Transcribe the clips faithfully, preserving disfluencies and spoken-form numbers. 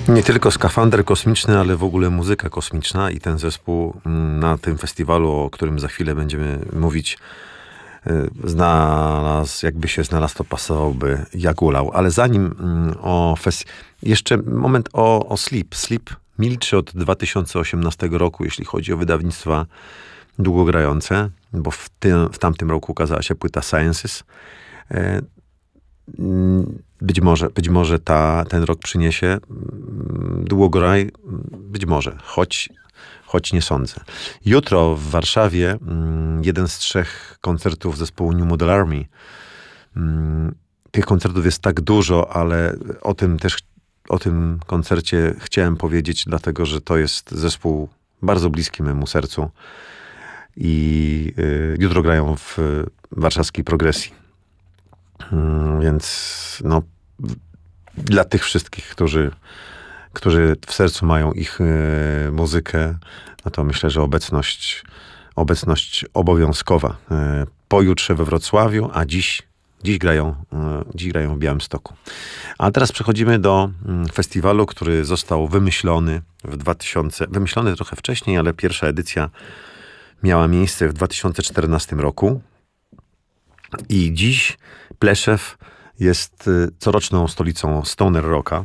Nie tylko skafander kosmiczny, ale w ogóle muzyka kosmiczna i ten zespół na tym festiwalu, o którym za chwilę będziemy mówić, znalazł, jakby się znalazł, to pasowałby jak ulał. Ale zanim o festi- jeszcze moment o, o Sleep. Sleep milczy od dwa tysiące osiemnastego roku, jeśli chodzi o wydawnictwa długogrające, bo w, tym, w tamtym roku ukazała się płyta Sciences. Być może, być może ta, ten rok przyniesie długograj, być może, choć, choć nie sądzę. Jutro w Warszawie jeden z trzech koncertów zespołu New Model Army. Tych koncertów jest tak dużo, ale o tym też, o tym koncercie chciałem powiedzieć, dlatego że to jest zespół bardzo bliski memu sercu i y, jutro grają w warszawskiej Progresji. Więc no, dla tych wszystkich, którzy, którzy w sercu mają ich y, muzykę, no to myślę, że obecność, obecność obowiązkowa. Y, pojutrze we Wrocławiu, a dziś, dziś, grają, y, dziś grają w Białymstoku. A teraz przechodzimy do y, festiwalu, który został wymyślony w dwa tysiące, wymyślony trochę wcześniej, ale pierwsza edycja miała miejsce w dwa tysiące czternastym roku. I dziś Pleszew jest coroczną stolicą Stoner Rocka,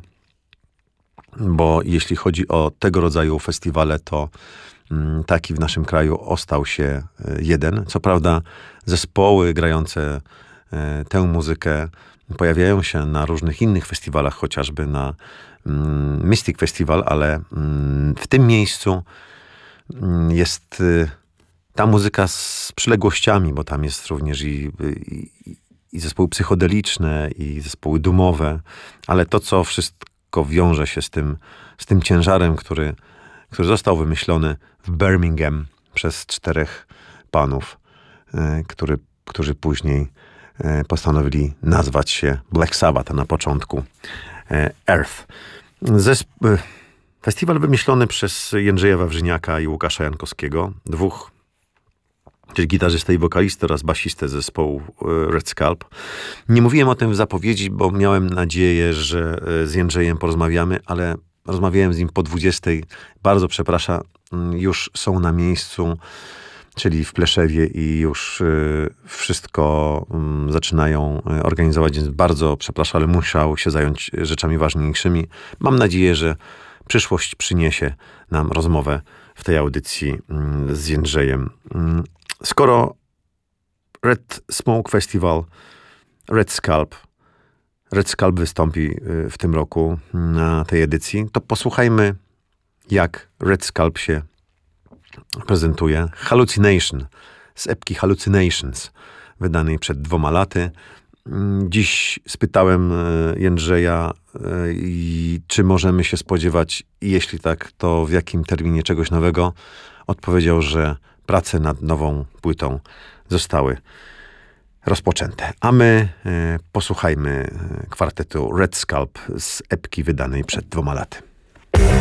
bo jeśli chodzi o tego rodzaju festiwale, to taki w naszym kraju ostał się jeden. Co prawda zespoły grające tę muzykę pojawiają się na różnych innych festiwalach, chociażby na Mystic Festival, ale w tym miejscu jest ta muzyka z przyległościami, bo tam jest również i, i, i zespoły psychodeliczne, i zespoły doomowe, ale to, co wszystko wiąże się z tym, z tym ciężarem, który, który został wymyślony w Birmingham przez czterech panów, y, który, którzy później y, postanowili nazwać się Black Sabbath, a na początku y, Earth. Zesp- y, festiwal wymyślony przez Jędrzeja Wawrzyniaka i Łukasza Jankowskiego, dwóch, czyli gitarzystę i wokalistę oraz basistę zespołu Red Scalp. Nie mówiłem o tym w zapowiedzi, bo miałem nadzieję, że z Jędrzejem porozmawiamy, ale rozmawiałem z nim po dwudziestej. Bardzo przepraszam, już są na miejscu, czyli w Pleszewie i już wszystko zaczynają organizować, więc bardzo przepraszam, ale musiał się zająć rzeczami ważniejszymi. Mam nadzieję, że przyszłość przyniesie nam rozmowę w tej audycji z Jędrzejem. Skoro Red Smoke Festival, Red Scalp, Red Scalp wystąpi w tym roku na tej edycji, to posłuchajmy, jak Red Scalp się prezentuje. Hallucination z epki Hallucinations, wydanej przed dwoma laty. Dziś spytałem Jędrzeja, czy możemy się spodziewać, i jeśli tak, to w jakim terminie czegoś nowego. Odpowiedział, że prace nad nową płytą zostały rozpoczęte. A my e, posłuchajmy kwartetu Red Scalp z epki wydanej przed dwoma laty.